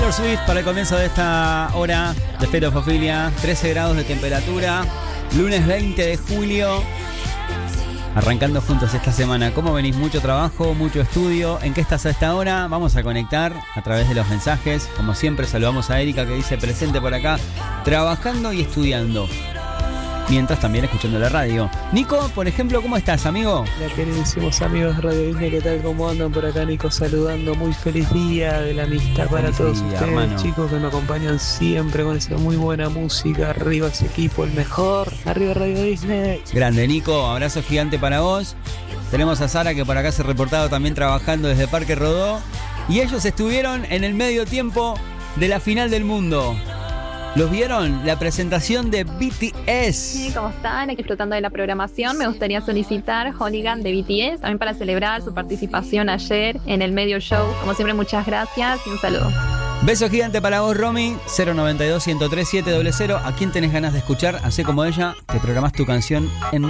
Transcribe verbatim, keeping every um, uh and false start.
Taylor Swift para el comienzo de esta hora de Ferofofilia. trece grados de temperatura, lunes veinte de julio. Arrancando juntos esta semana. ¿Cómo venís? Mucho trabajo, mucho estudio. ¿En qué estás a esta hora? Vamos a conectar a través de los mensajes. Como siempre, saludamos a Erika que dice presente por acá, trabajando y estudiando. Mientras también escuchando la radio. Nico, por ejemplo, ¿cómo estás, amigo? Hola, queridísimos amigos de Radio Disney, ¿qué tal? ¿Cómo andan por acá? Nico saludando, muy feliz día de la amistad para feliz todos día, ustedes, hermano. chicos que me acompañan siempre con esa muy buena música. Arriba ese equipo, el mejor. Arriba Radio Disney. Grande, Nico, abrazo gigante para vos. Tenemos a Sara que por acá se ha reportado también trabajando desde Parque Rodó. Y ellos estuvieron en el medio tiempo de la final del mundo. ¿Los vieron? La presentación de B T S. Sí, ¿cómo están? Aquí disfrutando de la programación. Me gustaría solicitar Hooligan de B T S, también para celebrar su participación ayer en el medio show. Como siempre, muchas gracias y un saludo. Beso gigante para vos, Romy. cero noventa y dos, ciento tres, siete cero cero. ¿A quién tenés ganas de escuchar? Hacé como ella, te programás tu canción en